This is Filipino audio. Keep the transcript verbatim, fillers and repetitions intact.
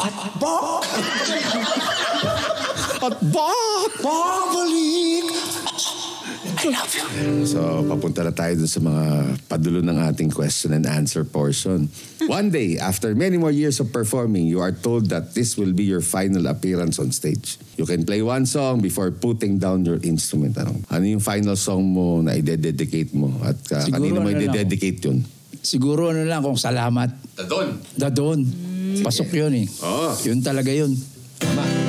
At ba? At ba? Babalik! I love you. So, papunta na tayo dun sa mga padulo ng ating question and answer portion. One day, after many more years of performing, you are told that this will be your final appearance on stage. You can play one song before putting down your instrument. Ano, ano yung final song mo na i-dedicate mo? At uh, kanino mo ano lang. i-dedicate yun? Siguro ano lang kung salamat. Dadon. Dadon. Pasok yun eh. Oo. Yun talaga yun. Tama.